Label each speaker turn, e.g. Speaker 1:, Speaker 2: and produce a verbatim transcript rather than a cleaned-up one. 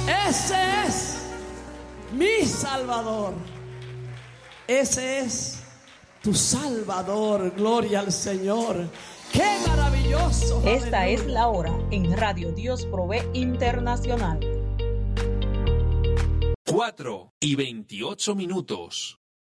Speaker 1: Ese es mi Salvador. Ese es tu Salvador. Gloria al Señor. ¡Qué maravilloso!
Speaker 2: Esta
Speaker 1: ¡Aleluya!
Speaker 2: es la hora en Radio Dios Provee Internacional.
Speaker 3: cuatro y veintiocho minutos.